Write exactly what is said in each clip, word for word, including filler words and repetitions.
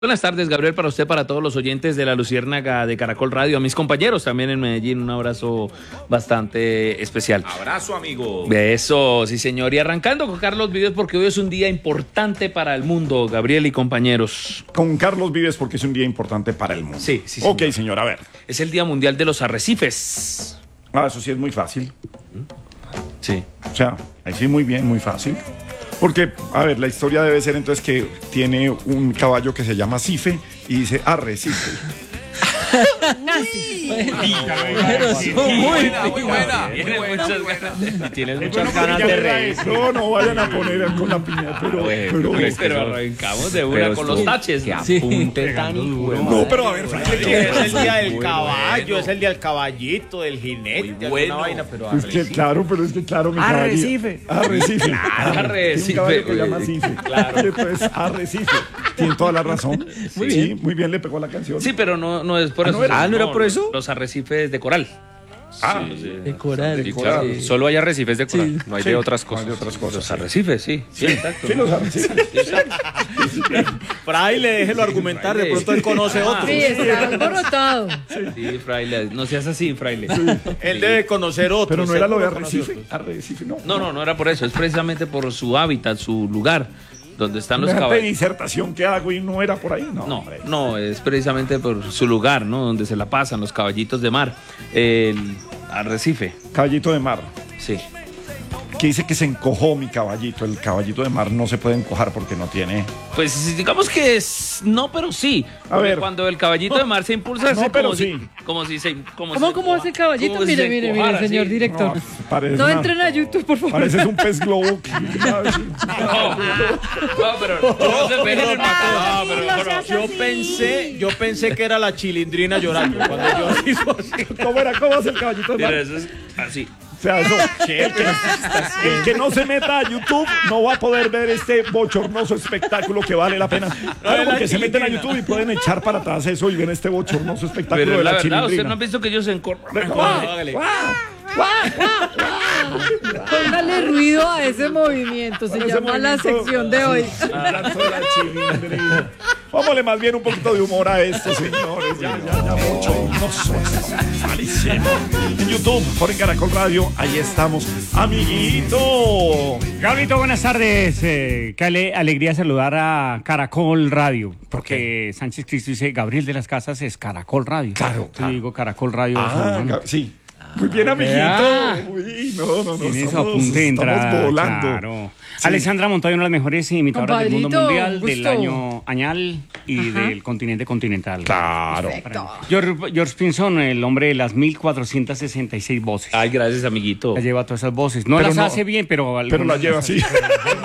Buenas tardes, Gabriel, para usted, para todos los oyentes de La Luciérnaga de Caracol Radio, a mis compañeros también en Medellín, un abrazo bastante especial. Abrazo, amigo. Eso, sí, señor. Y arrancando con Carlos Vives, porque hoy es un día importante para el mundo, Gabriel y compañeros. Con Carlos Vives, porque es un día importante para el mundo. Sí, sí, señor. Ok, señor, a ver. Es el Día Mundial de los Arrecifes. Ah, eso sí es muy fácil. Sí. O sea, ahí sí muy bien, muy fácil. Porque, a ver, la historia debe ser entonces que tiene un caballo que se llama Cife y dice Arrecife. Pero son muy buena, muy buena. Tiene muchas ganas. Tienes Bueno, muchas pero ganas ya de verá reír. eso, no vayan a poner con la piña, pero... pero, Pero, pero arrancamos de una con los taches. Que apunte tan hijo de no, pero a ver, Frank, ¿qué Es el día del Bueno, caballo, bueno. es el día del caballito, del jinete, Muy alguna bueno. vaina, pero Es que claro, pero es que claro, mi Arrecife. caballito- Arrecife. Claro, Arrecife, tiene un caballo que se llama güey. Cife. Claro. Entonces, Arrecife. Tiene toda la razón. Muy Sí. bien. Muy bien le pegó a la canción. Sí, pero no, no es por Ah, eso. ¿no era? Ah, ¿no era por eso? Los arrecifes de coral. Ah, De coral. de coral. Sí. Solo hay arrecifes de coral, no hay Sí. de otras No cosas. hay de otras cosas. Los arrecifes, sí. Sí, exacto. Sí, los arrecifes. Fraile, déjelo argumentar, de pronto él conoce otro. Sí, está alborotado. Sí, fraile. No seas así, fraile. Él debe conocer otro. Pero no era lo de seguro conoce Arrecife. otro. Arrecife, no. No, no, no era por eso. Es precisamente por su hábitat, su lugar, donde están los Una caballos. disertación que hago y no era por ahí, no. No, hombre. no, es precisamente por su lugar, ¿no? Donde se la pasan los caballitos de mar. El arrecife, Caballito de mar. sí. Que dice que se encojó mi caballito. El caballito de mar no se puede encojar porque no tiene. Pues digamos que es, no, pero sí. A Porque ver. cuando el caballito de mar se impulsa, No, hace pero como sí. si, como si se, como ¿Cómo, si cómo hace el caballito? como si Mire, se mire, mire, encojara, señor sí. director. No, parece No una- entren a YouTube, por favor. Pareces un pez globo. que- No, no, pero no se ve en el Ah, maco. pero, No pero seas yo así. pensé, yo pensé que era la chilindrina llorando cuando yo hizo así. ¿Cómo era? ¿Cómo hace el caballito de Mira, mar? eso es así. O sea, eso, el, que, el que no se meta a YouTube no va a poder ver este bochornoso espectáculo que vale la pena. Claro, porque se meten a YouTube y pueden echar para atrás eso y ven este bochornoso espectáculo Pero de la la verdad, ¿usted no chilindrina. ha visto que ellos se encorvan? Hágale. Póngale ruido a ese movimiento. Se Ese llama la movimiento- sección de hoy. Danzo de la chilindrina. Vámonos más bien un poquito de humor a esto, señores. Ya, ya, ya, bochornoso. Malísimo. En YouTube, por en Caracol Radio, ahí estamos. Amiguito. Gabrielito, buenas tardes. Eh, qué ale- alegría saludar a Caracol Radio, porque Sánchez Cristo dice Gabriel de las Casas es Caracol Radio. Claro, Yo claro. digo Caracol Radio. Ah, Juan. Ga- sí. Muy bien, amiguito. vea. Uy, no, no, no. Tiene su Estamos, apunte de estamos entrada. volando. Claro. Sí. Alexandra Montoya, una de las mejores imitadoras del mundo Compadrito, mundial, del gusto. año añal y Ajá. del continente continental. Claro. Perfecto. George, George Pinson, el hombre de las mil cuatrocientas sesenta y seis voces. Ay, gracias, amiguito. Ya lleva todas esas voces. No Pero las no- hace bien, pero... Pero algunas la lleva las así.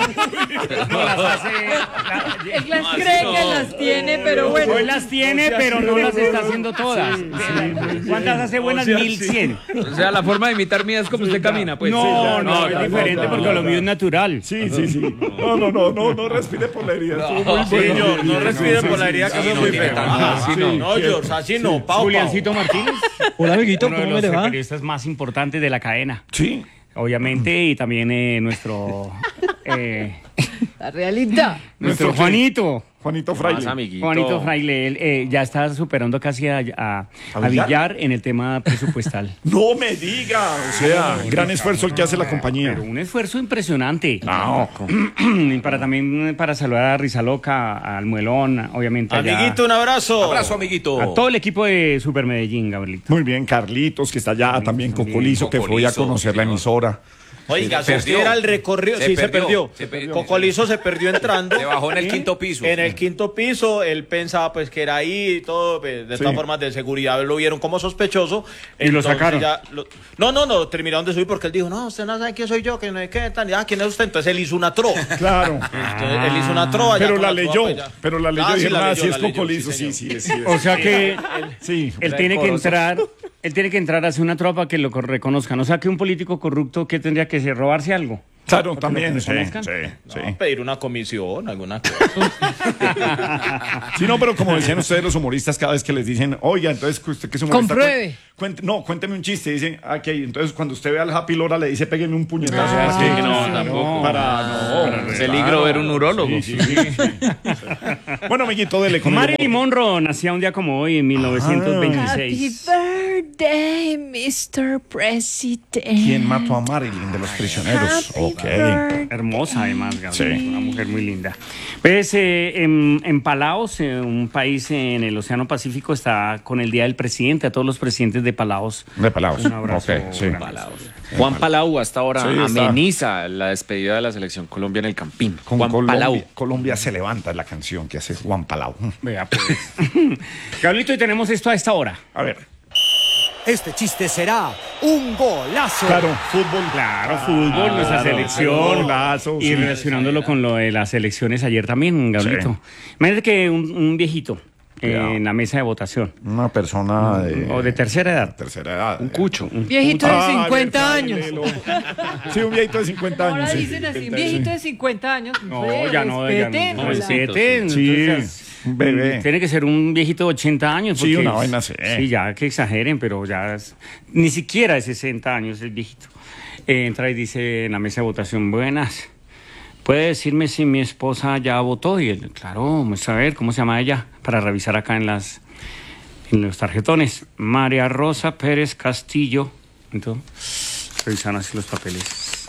No las hace... Él las cree que las tiene, pero bueno. Hoy las tiene, pero no las está haciendo todas. ¿Cuántas hace buenas? mil cien. O sea, la forma de imitar mía es como usted camina, pues. No, Sí, ya, no, no, es ya, diferente no, porque no, lo no. mío es natural. Sí, sí, sí. No, no, no, no, no respire por la herida. Estuvo muy bueno. Señor, no respire Sí, por la sí, herida, que sí, eso es sí, muy sí, feo. sí, Ah, sí, no, sí, no, sí. George, así no, pau, Juliancito Martínez, Hola, amiguito, uno de ¿cómo los me le va? periodistas más importantes de la cadena. Sí. Obviamente, y también eh, nuestro... eh, La realidad. nuestro ¿Nuestro qué? Juanito. Juanito Más Fraile. amiguito. Juanito Fraile, él eh, ya está superando casi a, a, ¿A a Villar? Villar en el tema presupuestal. No me diga. O sea, gran esfuerzo el que hace la compañía. Pero un esfuerzo impresionante. No. Y para también para saludar a Rizaloca, al Muelón, obviamente. allá, Amiguito, un abrazo. Abrazo, amiguito. a todo el equipo de Super Medellín, Gabrielito. Muy bien, Carlitos, que está allá, también Cocolizo, que fue a Cocolizo, conocer la señor. emisora. Oiga, Se si usted perdió. era el recorrido, Se sí, se perdió, perdió. se perdió. Cocolizo se perdió entrando. Se bajó en el quinto piso. En el quinto piso, él pensaba pues que era ahí y todo, pues, de Sí. todas formas de seguridad lo vieron como sospechoso. Y lo Entonces sacaron. ya lo- no, no, no, terminaron de subir porque él dijo, no, usted no sabe quién soy yo, que no es que tal. Ah, ¿quién es usted? Entonces él hizo una trova. Claro. Entonces, él hizo una trova. ya Pero con la trova, leyó, pues, ya. pero la leyó Ah, y sí, dijeron, la ah, leyó, sí la es leyó, Cocolizo, sí, sí, señor. sí, sí. O sea que Sí. él tiene que entrar, él tiene que entrar a hacer una tropa que lo reconozcan. O sea que un político corrupto, ¿qué tendría que hacer? ¿Robarse algo? Claro, también, sí, conozcan. sí, sí. No, pedir una comisión, alguna cosa. Sí, no, pero como decían ustedes los humoristas, cada vez que les dicen, oiga, entonces usted que es humorista, Compruebe. cuente- no, cuénteme un chiste, dicen, aquí hay. Entonces cuando usted ve al Happy Lora le dice, pégueme un puñetazo. Ah, para que- sí, no, no, tampoco. Para, no, Para peligro ver un urólogo. Sí, sí, sí, sí. Bueno, amiguito, dele con el Marilyn humor. Monroe nacía un día como hoy, en mil novecientos Happy veintiséis. birthday, mister President. ¿Quién mató a Marilyn de los prisioneros? Happy Ok. birthday. Hermosa, además, Gabriel. Sí. Una mujer muy linda. Pues eh, en, en Palaos, eh, un país en el Océano Pacífico, está con el Día del Presidente. A todos los presidentes de Palaos. De Palaos. Un abrazo. Ok, sí. grande. Juan Palau hasta ahora Sí, está. ameniza la despedida de la selección Colombia en el Campín. Con Juan Colombia, Palau. Colombia se levanta, es la canción que hace Juan Palau. Vea, pues. Gabrielito, y tenemos esto a esta hora. A ver, Este chiste será un golazo. claro, fútbol. Claro, fútbol, nuestra selección. Golazo, Y sí. relacionándolo con lo de las elecciones ayer también, Gabrielito. Imagínate que un, un viejito eh, Cuidado. en la mesa de votación, Una persona de, o de tercera edad, tercera edad. Un cucho. Viejito de Ah, cincuenta verdad, años. Lelo. Sí, un viejito de cincuenta años. Ahora sí. dicen así, viejito de cincuenta años. No, Hombre, ya no, ya respeten, no. o sea. Respeten. Sí, entonces, un bebé. Tiene que ser un viejito de ochenta años. Sí, porque una es- vaina así. Sí, ya que exageren, pero ya es- ni siquiera de sesenta años el viejito. Eh, entra y dice en la mesa de votación, buenas. ¿Puede decirme si mi esposa ya votó? Y él, claro, vamos a ver, ¿cómo se llama ella? Para revisar acá en las en los tarjetones. María Rosa Pérez Castillo. Entonces, revisaron así los papeles.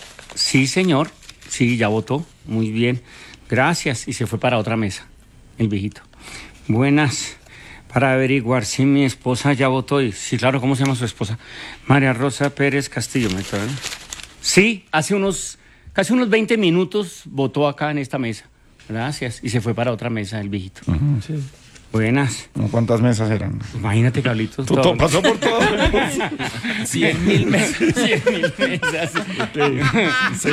Sí, señor. Sí, ya votó. Muy bien. Gracias. Y se fue para otra mesa, el viejito. Buenas. Para averiguar si mi esposa ya votó. Y, sí, claro, ¿cómo se llama su esposa? María Rosa Pérez Castillo. ¿Me está viendo? Sí, hace unos, casi unos veinte minutos votó acá en esta mesa. Gracias. Y se fue para otra mesa, el viejito. Buenas. ¿Cuántas mesas eran? Imagínate, Carlitos. Tú todo- to- pasó por todo. Cien mil mesas. Cien mil mesas. Sí.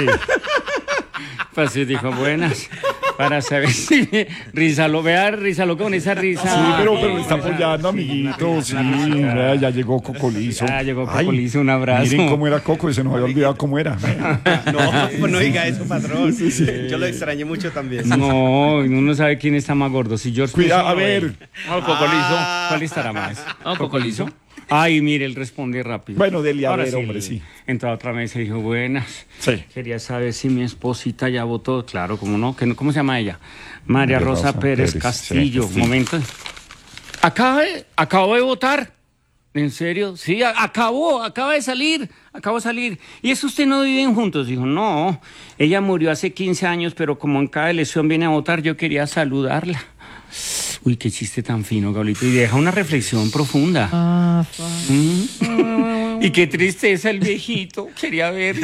Pues sí, dijo, buenas. Para saber si... Rízalo, vea, rízalo con esa risa. Sí, pero, pero me está apoyando, amiguito. Sí, vea, ya llegó Coco Liso. Ya llegó Coco Ay, Liso, un abrazo. Miren cómo era Coco, y se nos había olvidado cómo era. No, pues no diga eso, patrón. Yo lo extrañé mucho también. No, uno no sabe quién está más gordo. Si George Cuidado, Clooney a o ver. él. No, Cocolizo. ¿Cuál estará más? No, Cocolizo. Ay, mire, él responde rápido. Bueno, dele a Ahora ver, sí, hombre, él sí. Entró a otra mesa y dijo, buenas. Sí. Quería saber si mi esposita ya votó. Claro, ¿cómo no? ¿Qué no- ¿Cómo se llama ella? María María Rosa, Rosa Pérez, Pérez, Castillo. sí, Castillo. Momento. Acaba de, acabo de votar. ¿En serio? Sí, a- acabó, acaba de salir, acabo de salir. ¿Y eso usted no viven juntos? Dijo, no, ella murió hace quince años, pero como en cada elección viene a votar, yo quería saludarla. Uy, qué chiste tan fino, Gablito. Y deja una reflexión profunda. Ah, Mm. Y qué tristeza el viejito, quería ver.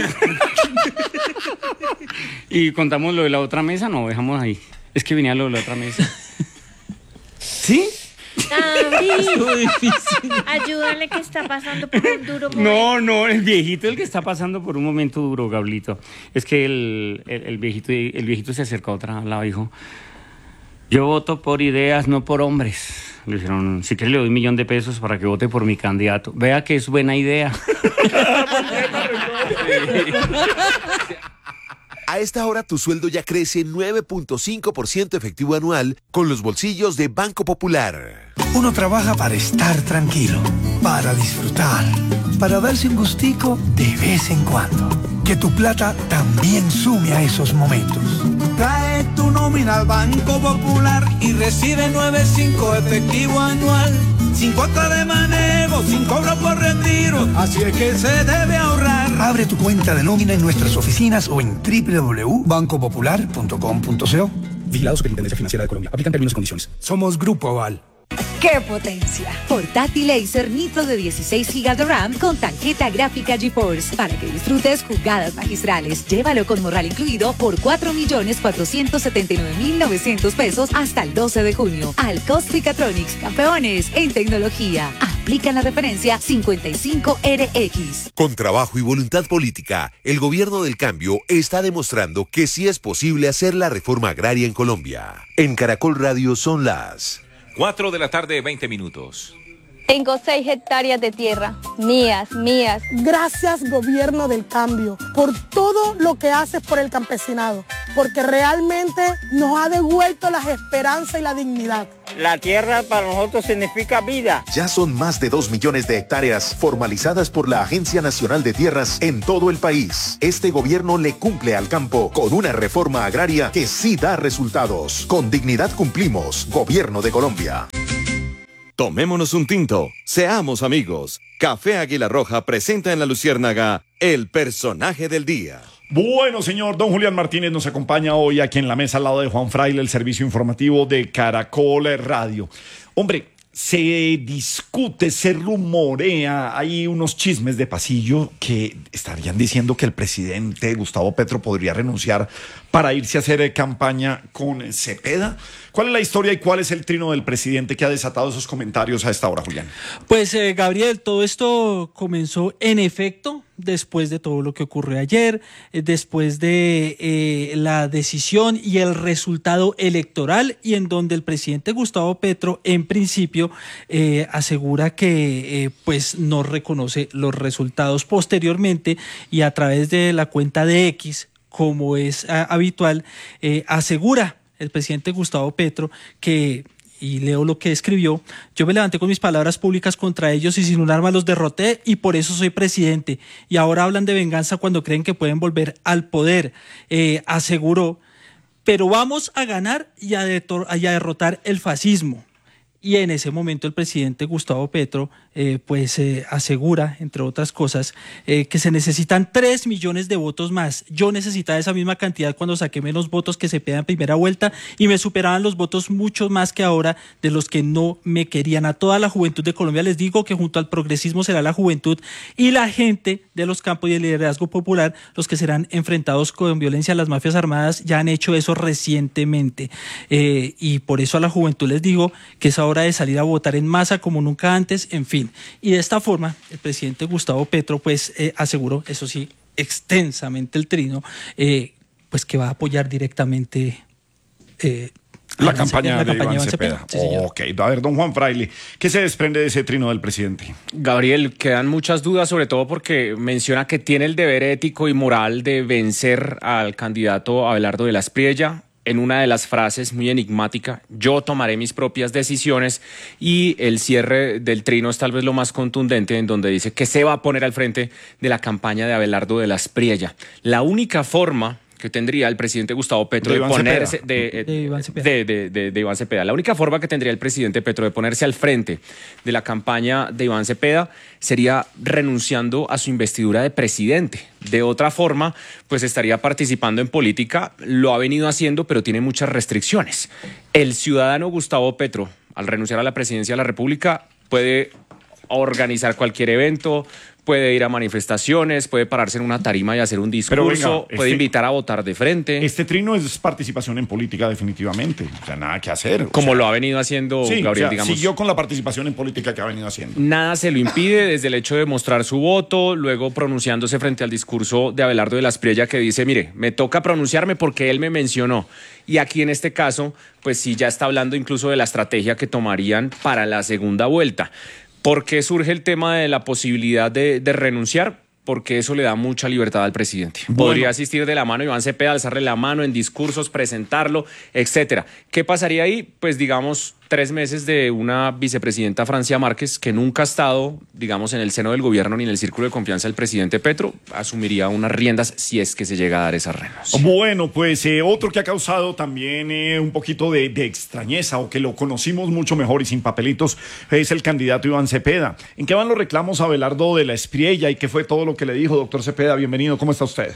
Y contamos lo de la otra mesa, no, dejamos ahí. Es que venía lo de la otra mesa. ¿Sí? David, ayúdale que está pasando por un duro momento. No, no, el viejito es el que está pasando por un momento duro, Gablito. Es que el, el, el viejito, el viejito se acercó a otra lado y dijo, yo voto por ideas, no por hombres. Le dijeron, si quiere le doy un millón de pesos para que vote por mi candidato. Vea que es buena idea. A esta hora tu sueldo ya crece nueve punto cinco por ciento efectivo anual con los bolsillos de Banco Popular. Uno trabaja para estar tranquilo, para disfrutar, para darse un gustico de vez en cuando. Que tu plata también sume a esos momentos. Trae tu nómina al Banco Popular y recibe nueve punto cinco efectivo anual. Sin cuota de manejo, sin cobro por retiro. Así es que se debe ahorrar. Abre tu cuenta de nómina en nuestras oficinas o en doble u doble u doble u punto banco popular punto com punto co. Vigilado Superintendencia Financiera de Colombia. Aplican términos y condiciones. Somos Grupo Aval. ¡Qué potencia! Portátil Acer Nitro de dieciséis gigas de RAM con tarjeta gráfica GeForce para que disfrutes jugadas magistrales. Llévalo con morral incluido por cuatro millones cuatrocientos setenta y nueve mil novecientos pesos hasta el doce de junio. Alcos Picatronics, campeones en tecnología. Aplican la referencia cincuenta y cinco R X. Con trabajo y voluntad política, el gobierno del cambio está demostrando que sí es posible hacer la reforma agraria en Colombia. En Caracol Radio son las... Cuatro de la tarde, veinte minutos. Tengo seis hectáreas de tierra, mías, mías. Gracias, gobierno del cambio, por todo lo que haces por el campesinado, porque realmente nos ha devuelto las esperanzas y la dignidad. La tierra para nosotros significa vida. Ya son más de dos millones de hectáreas formalizadas por la Agencia Nacional de Tierras en todo el país. Este gobierno le cumple al campo con una reforma agraria que sí da resultados. Con dignidad cumplimos. Gobierno de Colombia. Tomémonos un tinto, seamos amigos. Café Águila Roja presenta en La Luciérnaga el personaje del día. Bueno, señor, don Julián Martínez nos acompaña hoy aquí en la mesa al lado de Juan Fraile, el servicio informativo de Caracol Radio. Hombre, se discute, se rumorea, hay unos chismes de pasillo que estarían diciendo que el presidente Gustavo Petro podría renunciar para irse a hacer campaña con Cepeda. ¿Cuál es la historia y cuál es el trino del presidente que ha desatado esos comentarios a esta hora, Julián? Pues, eh, Gabriel, todo esto comenzó en efecto después de todo lo que ocurrió ayer, eh, después de eh, la decisión y el resultado electoral, y en donde el presidente Gustavo Petro, en principio, eh, asegura que eh, pues no reconoce los resultados. Posteriormente, y a través de la cuenta de X, como es a, habitual, eh, asegura el presidente Gustavo Petro que, y leo lo que escribió: yo me levanté con mis palabras públicas contra ellos y sin un arma los derroté, y por eso soy presidente, y ahora hablan de venganza cuando creen que pueden volver al poder. Eh, aseguró, pero vamos a ganar y a, y a derrotar el fascismo. Y en ese momento el presidente Gustavo Petro eh, pues eh, asegura, entre otras cosas, eh, que se necesitan tres millones de votos más. Yo necesitaba esa misma cantidad cuando saqué menos votos que Cepeda en primera vuelta, y me superaban los votos mucho más que ahora de los que no me querían. A toda la juventud de Colombia les digo que junto al progresismo será la juventud y la gente de los campos y el liderazgo popular los que serán enfrentados con violencia. Las mafias armadas ya han hecho eso recientemente, eh, y por eso a la juventud les digo que esa hora de salir a votar en masa como nunca antes, en fin. Y de esta forma, el presidente Gustavo Petro pues eh, aseguró, eso sí, extensamente el trino, eh, pues que va a apoyar directamente eh, la, campaña, la de campaña Iván de Cepeda. Cepeda. Sí, señor. Ok, a ver, don Juan Fraile, ¿qué se desprende de ese trino del presidente? Gabriel, quedan muchas dudas, sobre todo porque menciona que tiene el deber ético y moral de vencer al candidato Abelardo de la Espriella. En una de las frases muy enigmática: yo tomaré mis propias decisiones, y el cierre del trino es tal vez lo más contundente, en donde dice que se va a poner al frente de la campaña de Abelardo de la Espriella. La única forma que tendría el presidente Gustavo Petro de, de ponerse de, de, Iván de, de, de, de Iván Cepeda. La única forma que tendría el presidente Petro de ponerse al frente de la campaña de Iván Cepeda sería renunciando a su investidura de presidente. De otra forma, pues estaría participando en política. Lo ha venido haciendo, pero tiene muchas restricciones. El ciudadano Gustavo Petro, al renunciar a la presidencia de la República, puede organizar cualquier evento, puede ir a manifestaciones, puede pararse en una tarima y hacer un discurso, venga, este, puede invitar a votar de frente. Este trino es participación en política definitivamente, o sea, nada que hacer. Como sea, lo ha venido haciendo, sí, Gabriel, o sea, digamos. Siguió con la participación en política que ha venido haciendo. Nada se lo impide, desde el hecho de mostrar su voto, luego pronunciándose frente al discurso de Abelardo de la Espriella, que dice, mire, me toca pronunciarme porque él me mencionó. Y aquí en este caso, pues sí, ya está hablando incluso de la estrategia que tomarían para la segunda vuelta. ¿Por qué surge el tema de la posibilidad de, de renunciar? Porque eso le da mucha libertad al presidente. Bueno. Podría asistir de la mano Iván Cepeda, alzarle la mano en discursos, presentarlo, etcétera. ¿Qué pasaría ahí? Pues digamos, tres meses de una vicepresidenta, Francia Márquez, que nunca ha estado, digamos, en el seno del gobierno ni en el círculo de confianza del presidente Petro, asumiría unas riendas si es que se llega a dar esa renuncia. Bueno, pues eh, otro que ha causado también eh, un poquito de, de extrañeza, o que lo conocimos mucho mejor y sin papelitos, es el candidato Iván Cepeda. ¿En qué van los reclamos a Abelardo de la Espriella y qué fue todo lo que le dijo? Doctor Cepeda, bienvenido, ¿cómo está usted?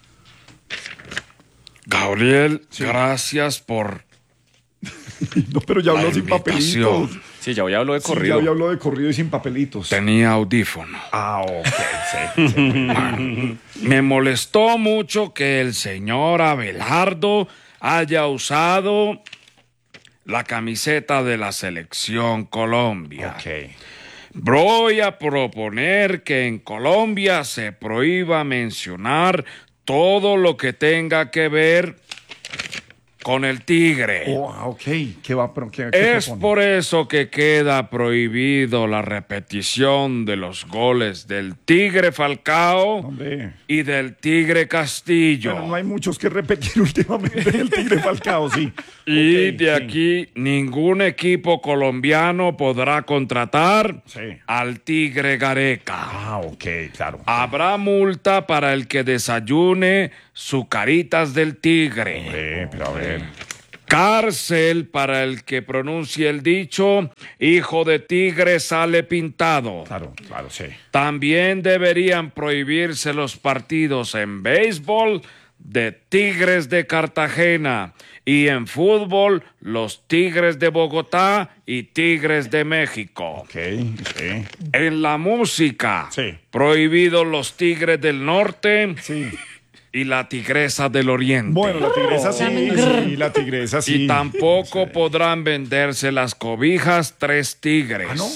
Gabriel, sí. Gracias por... No, pero ya habló sin papelitos. Sí, ya hoy habló de corrido. Sí, ya habló de corrido y sin papelitos. Tenía audífono. Ah, ok, sí, sí. Bueno, me molestó mucho que el señor Abelardo haya usado la camiseta de la Selección Colombia. Ok. Voy a proponer que en Colombia se prohíba mencionar todo lo que tenga que ver con el Tigre. Oh, ok. ¿Qué va, pero, qué, qué Es propone? por eso que queda prohibido la repetición de los goles del Tigre Falcao Hombre. y del Tigre Castillo. Bueno, no hay muchos que repetir últimamente el Tigre Falcao, sí. Y Ok, de sí. aquí ningún equipo colombiano podrá contratar Sí. al Tigre Gareca. Ah, ok, claro. Habrá multa para el que desayune Zucaritas del Tigre. Eh, pero a ver. Cárcel para el que pronuncie el dicho hijo de tigre sale pintado. Claro, claro, sí. También deberían prohibirse los partidos en béisbol de Tigres de Cartagena y en fútbol los Tigres de Bogotá y Tigres de México. Ok, sí. En la música, Sí. prohibidos los Tigres del Norte Sí. y la Tigresa del Oriente. Bueno, la tigresa sí, sí, la tigresa sí. Y tampoco podrán venderse las cobijas Tres Tigres. ¿Ah, no?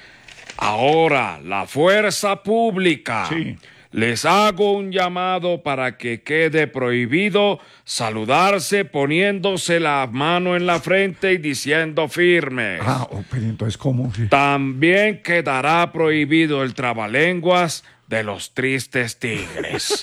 Ahora, la fuerza pública. Sí. Les hago un llamado para que quede prohibido saludarse poniéndose la mano en la frente y diciendo firme. Ah, oh, pero entonces, ¿cómo? Sí. También quedará prohibido el trabalenguas de los tristes tigres.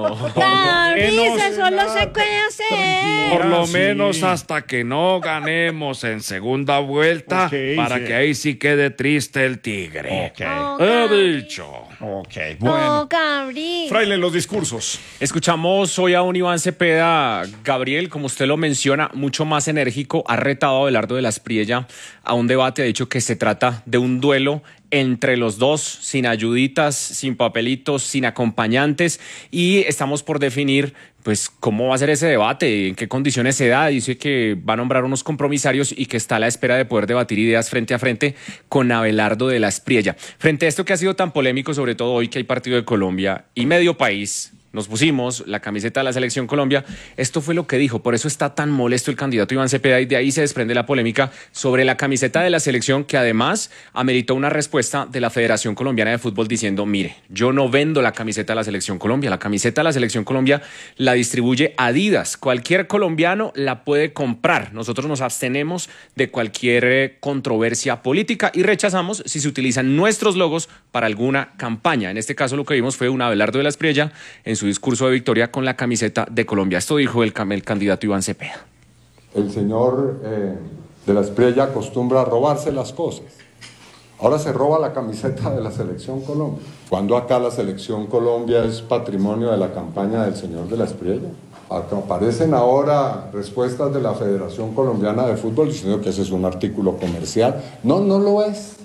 David, eso solo se puede hacer. Por lo sí. menos hasta que no ganemos en segunda vuelta, Ok, para sí. que ahí sí quede triste el tigre. Ok, Oh, He Gabriel. dicho. ok, Oh, bueno. Gabriel. Fraile, los discursos. Escuchamos hoy a un Iván Cepeda, Gabriel, como usted lo menciona, mucho más enérgico, ha retado a Abelardo de la Espriella a un debate, ha dicho que se trata de un duelo entre los dos, sin ayuditas, sin papelitos, sin acompañantes, y estamos por definir pues cómo va a ser ese debate, en qué condiciones se da. Dice que va a nombrar unos compromisarios y que está a la espera de poder debatir ideas frente a frente con Abelardo de la Espriella. Frente a esto que ha sido tan polémico, sobre todo hoy que hay partido de Colombia y medio país, nos pusimos la camiseta de la Selección Colombia. Esto fue lo que dijo, por eso está tan molesto el candidato Iván Cepeda y de ahí se desprende la polémica sobre la camiseta de la selección, que además ameritó una respuesta de la Federación Colombiana de Fútbol diciendo: mire, yo no vendo la camiseta de la Selección Colombia, la camiseta de la Selección Colombia la distribuye Adidas, cualquier colombiano la puede comprar. Nosotros nos abstenemos de cualquier eh, controversia política y rechazamos si se utilizan nuestros logos para alguna campaña. En este caso lo que vimos fue un Abelardo de la Espriella en su discurso de victoria con la camiseta de Colombia. Esto dijo el, el candidato Iván Cepeda. El señor eh, de la Espriella acostumbra a robarse las cosas. Ahora se roba la camiseta de la Selección Colombia. Cuando acá la Selección Colombia es patrimonio de la campaña del señor de la Espriella. Acá aparecen ahora respuestas de la Federación Colombiana de Fútbol diciendo que ese es un artículo comercial. No, no lo es.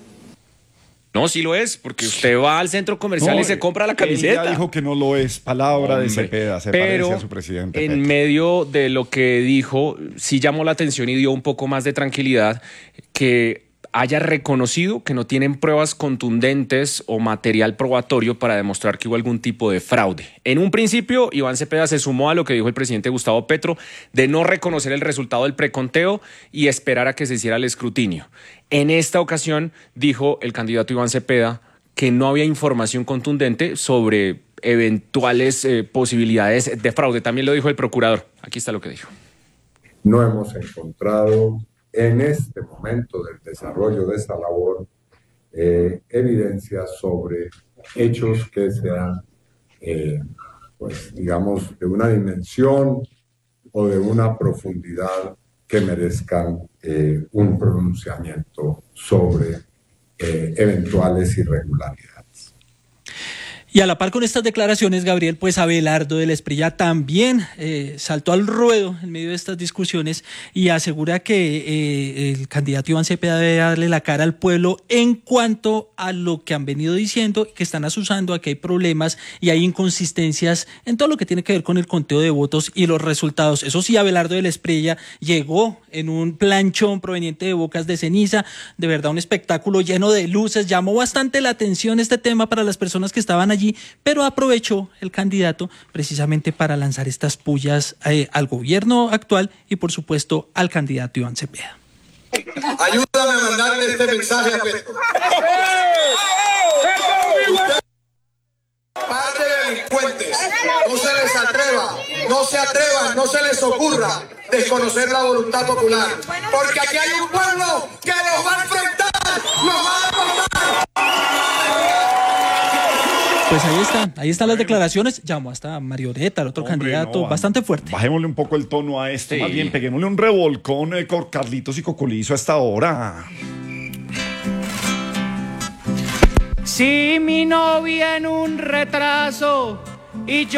No, sí lo es, porque usted va al centro comercial No, y se compra la él camiseta. ya dijo que no lo es. Palabra Hombre, de Cepeda, se pero parece a su presidente. en Petro. medio de lo que dijo, sí llamó la atención y dio un poco más de tranquilidad que haya reconocido que no tienen pruebas contundentes o material probatorio para demostrar que hubo algún tipo de fraude. En un principio, Iván Cepeda se sumó a lo que dijo el presidente Gustavo Petro de no reconocer el resultado del preconteo y esperar a que se hiciera el escrutinio. En esta ocasión, dijo el candidato Iván Cepeda que no había información contundente sobre eventuales eh, posibilidades de fraude. También lo dijo el procurador. Aquí está lo que dijo. No hemos encontrado en este momento del desarrollo de esta labor eh, evidencias sobre hechos que sean, eh, pues digamos, de una dimensión o de una profundidad que merezcan eh, un pronunciamiento sobre eh, eventuales irregularidades. Y a la par con estas declaraciones, Gabriel, pues Abelardo de la Espriella también eh, saltó al ruedo en medio de estas discusiones y asegura que eh, el candidato Iván Cepeda debe darle la cara al pueblo en cuanto a lo que han venido diciendo, que están asusando a que hay problemas y hay inconsistencias en todo lo que tiene que ver con el conteo de votos y los resultados. Eso sí, Abelardo de la Espriella llegó en un planchón proveniente de Bocas de Ceniza, de verdad un espectáculo lleno de luces, llamó bastante la atención este tema para las personas que estaban allí, pero aprovechó el candidato precisamente para lanzar estas pullas eh, al gobierno actual y por supuesto al candidato Iván Cepeda. Ayúdame a mandarle este mensaje a Petro. Par de delincuentes ustedes. No se les atreva, no se atrevan, no se les ocurra desconocer la voluntad popular. Porque aquí hay un pueblo que los va a enfrentar, los va a derrotar. Pues ahí están, ahí están las declaraciones. Llamó hasta Marioneta, el otro Hombre, candidato, no, bastante fuerte. Bajémosle un poco el tono a esto, Sí. más bien peguémosle un revolcón eh, con Carlitos y Cocolizo a esta hora. Si mi novia en un retraso y yo